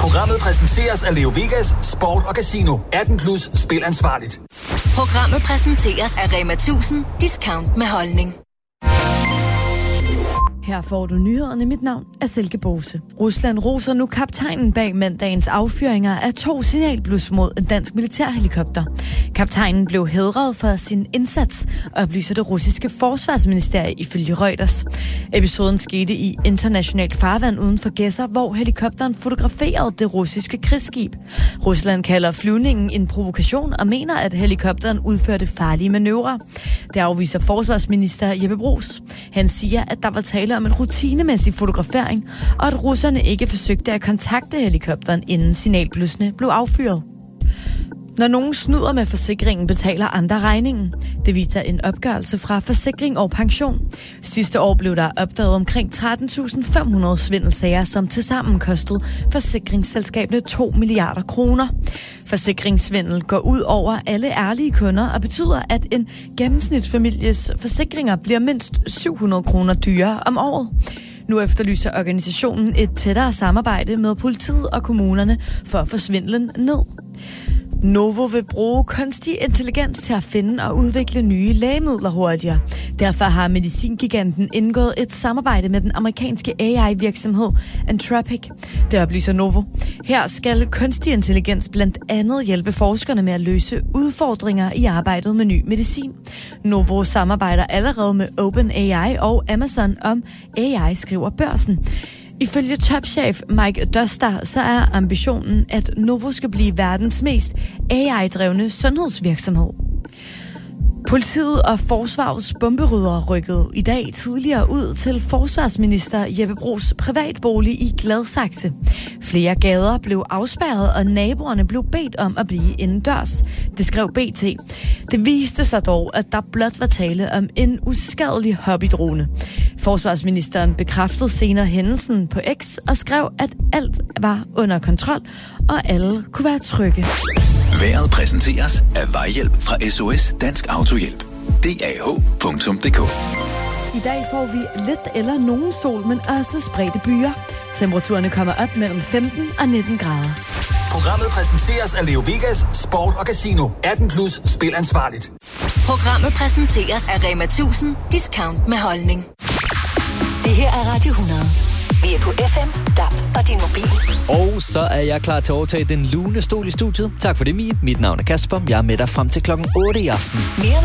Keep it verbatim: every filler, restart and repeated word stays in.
Programmet præsenteres af Leo Vegas, Sport og Casino. atten plus, spil ansvarligt. Programmet præsenteres af Rema tusind, discount med holdning. Her får du nyhederne. Mit navn er Silke Bose. Rusland roser nu kaptajnen bag mandagens affyringer af to signalblus mod en dansk militærhelikopter. Kaptajnen blev hædret for sin indsats, oplyser det russiske forsvarsministerie ifølge Reuters. Episoden skete i internationalt farvand uden for Gedser, hvor helikopteren fotograferede det russiske krigsskib. Rusland kalder flyvningen en provokation og mener, at helikopteren udførte farlige manøvrer. Det afviser forsvarsminister Jeppe Bruus. Han siger, at der var tale om en rutinemæssig fotografering, og at russerne ikke forsøgte at kontakte helikopteren, inden signalblusene blev affyret. Når nogen snyder med forsikringen, betaler andre regningen. Det viser en opgørelse fra Forsikring og Pension. Sidste år blev der opdaget omkring tretten tusind fem hundrede svindelsager, som tilsammen kostede forsikringsselskabene to milliarder kroner. Forsikringssvindel går ud over alle ærlige kunder og betyder, at en gennemsnitsfamilies forsikringer bliver mindst syv hundrede kroner dyrere om året. Nu efterlyser organisationen et tættere samarbejde med politiet og kommunerne for at få svindlen ned. Novo vil bruge kunstig intelligens til at finde og udvikle nye lægemidler hurtigere. Derfor har medicingiganten indgået et samarbejde med den amerikanske A I-virksomhed Anthropic. Det oplyser Novo. Her skal kunstig intelligens blandt andet hjælpe forskerne med at løse udfordringer i arbejdet med ny medicin. Novo samarbejder allerede med OpenAI og Amazon om A I, skriver Børsen. Ifølge topchef Mike Doster, så er ambitionen, at Novo skal blive verdens mest A I-drevne sundhedsvirksomhed. Politiet og forsvarets bomberyddere rykkede i dag tidligere ud til forsvarsminister Jeppe Bruus' privatbolig i Gladsaxe. Flere gader blev afspærret, og naboerne blev bedt om at blive indendørs. Det skrev B T. Det viste sig dog, at der blot var tale om en uskadelig hobbydrone. Forsvarsministeren bekræftede senere hændelsen på X og skrev, at alt var under kontrol, og alle kunne være trygge. Vejret præsenteres af Vejhjælp fra S O S Dansk Autohjælp. D A H punktum d k. I dag får vi lidt eller nogen sol, men også spredte byer. Temperaturerne kommer op mellem femten og nitten grader. Programmet præsenteres af Leo Vegas, Sport og Casino. atten plus, spil ansvarligt. Programmet præsenteres af Rema tusind, discount med holdning. Det her er Radio hundrede. Vi er på F M, D A B og din mobil. Og så er jeg klar til at overtage den lune stol i studiet. Tak for det, Mie. Mit navn er Kasper. Jeg er med dig frem til klokken otte i aften. Mere